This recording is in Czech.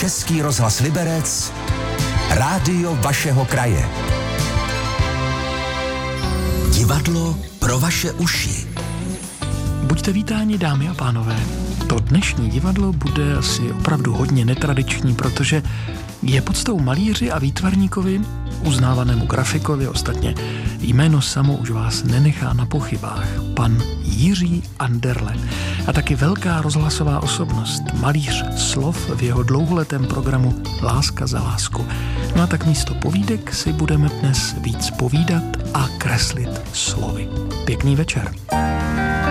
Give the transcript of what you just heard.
Český rozhlas Liberec, rádio vašeho kraje. Divadlo pro vaše uši. Buďte vítáni, dámy a pánové. To dnešní divadlo bude asi opravdu hodně netradiční, protože je poctou malíři a výtvarníkovi, uznávanému grafikovi, ostatně jméno samo už vás nenechá na pochybách, pan Jiří Anderle. A taky velká rozhlasová osobnost, malíř slov v jeho dlouholetém programu Láska za lásku. No a tak místo povídek si budeme dnes víc povídat a kreslit slovy. Pěkný večer.